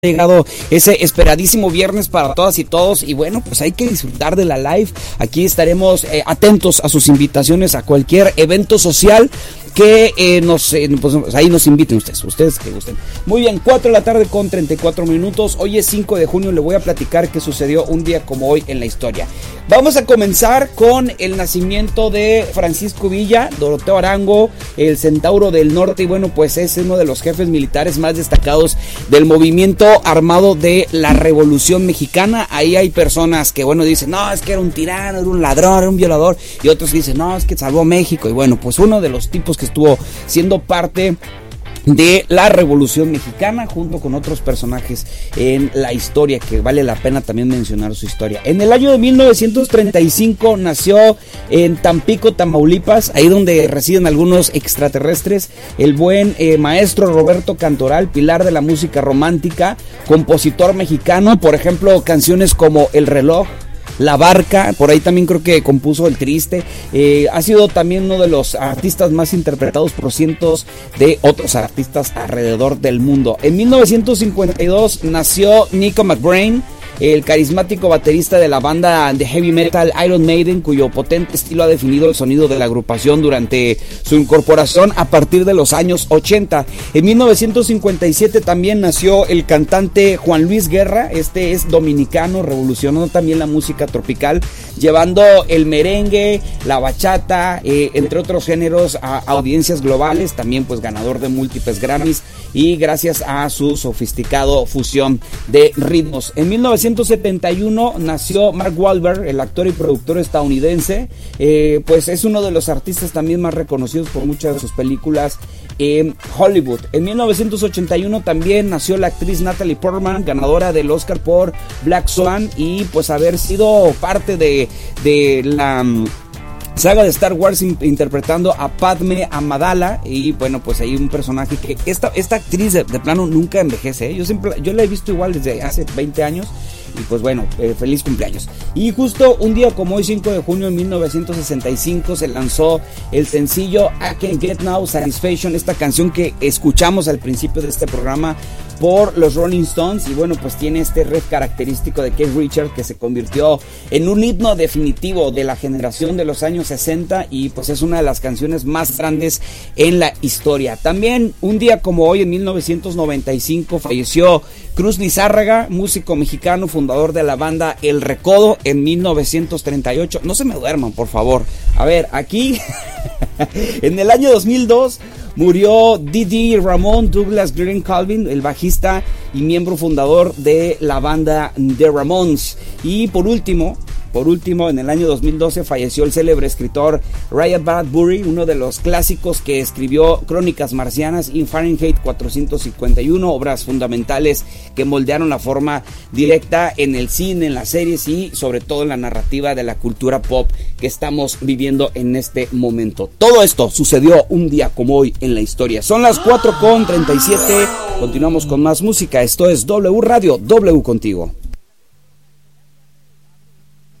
Llegado ese esperadísimo viernes para todas y todos, y bueno, pues hay que disfrutar de la live. Aquí estaremos atentos a sus invitaciones a cualquier evento social que pues ahí nos inviten ustedes que gusten. Muy bien, 4 de la tarde con 34 minutos. Hoy es 5 de junio, le voy a platicar qué sucedió un día como hoy en la historia. Vamos a comenzar con el nacimiento de Francisco Villa, Doroteo Arango, el Centauro del Norte, y bueno, pues es uno de los jefes militares más destacados del movimiento armado de la Revolución Mexicana. Ahí hay personas que, bueno, dicen, no, es que era un tirano, era un ladrón, era un violador, y otros que dicen, no, es que salvó México. Y bueno, pues uno de los tipos que estuvo siendo parte de la Revolución Mexicana junto con otros personajes en la historia que vale la pena también mencionar su historia. En el año de 1935 nació en Tampico, Tamaulipas, ahí donde residen algunos extraterrestres, el buen maestro Roberto Cantoral, pilar de la música romántica, compositor mexicano, por ejemplo, canciones como El Reloj, La Barca, por ahí también creo que compuso El Triste. Ha sido también uno de los artistas más interpretados por cientos de otros artistas alrededor del mundo. En 1952 nació Nico McBrain, el carismático baterista de la banda de heavy metal Iron Maiden, cuyo potente estilo ha definido el sonido de la agrupación durante su incorporación a partir de los años 80. En 1957 también nació el cantante Juan Luis Guerra. Este es dominicano, revolucionó también la música tropical, llevando el merengue, la bachata, entre otros géneros, a audiencias globales. También pues ganador de múltiples Grammys, y gracias a su sofisticado fusión de ritmos. En 1971 nació Mark Wahlberg, el actor y productor estadounidense. Pues es uno de los artistas también más reconocidos por muchas de sus películas en Hollywood. En 1981 también nació la actriz Natalie Portman, ganadora del Oscar por Black Swan, y pues haber sido parte de la saga de Star Wars, interpretando a Padme Amidala. Y bueno, pues hay un personaje que esta actriz de plano nunca envejece, ¿eh? Yo la he visto igual desde hace 20 años. Y pues bueno, feliz cumpleaños. Y justo un día como hoy, 5 de junio de 1965, se lanzó el sencillo I Can't Get No Satisfaction, esta canción que escuchamos al principio de este programa por los Rolling Stones. Y bueno, pues tiene este riff característico de Keith Richards, que se convirtió en un himno definitivo de la generación de los años 60, y pues es una de las canciones más grandes en la historia. También un día como hoy, en 1995, falleció Cruz Lizárraga, músico mexicano, fundador de la banda El Recodo en 1938. No se me duerman, por favor. A ver, aquí en el año 2002 murió Didi Ramón Douglas Green Calvin, el bajista y miembro fundador de la banda The Ramones. Y por último, en el año 2012 falleció el célebre escritor Ray Bradbury, uno de los clásicos que escribió Crónicas Marcianas y Fahrenheit 451, obras fundamentales que moldearon la forma directa en el cine, en las series y sobre todo en la narrativa de la cultura pop que estamos viviendo en este momento. Todo esto sucedió un día como hoy en la historia. Son las 4:37, continuamos con más música. Esto es W Radio, W contigo.